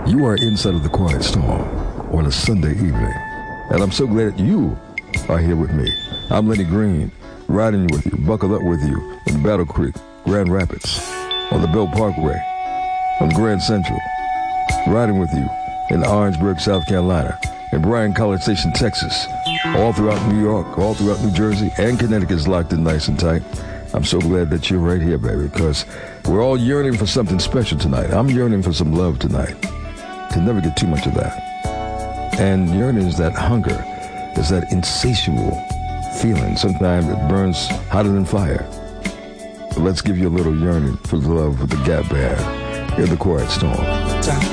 You are inside of the Quiet Storm on a Sunday evening, and I'm so glad you are here with me. I'm Lenny Green, riding with you, buckled up with you in Battle Creek, Grand Rapids, on the Belt Parkway, on Grand Central, riding with you in Orangeburg, South Carolina, in Bryan College Station, Texas, all throughout New York, all throughout New Jersey, and Connecticut is locked in nice and tight. I'm so glad that you're right here, baby, because we're all yearning for something special tonight. I'm yearning for some love tonight. Can never get too much of that. And yearning is that hunger, is that insatiable feeling. Sometimes it burns hotter than fire. But let's give you a little yearning for the love with the Gap Band in the Quiet Storm.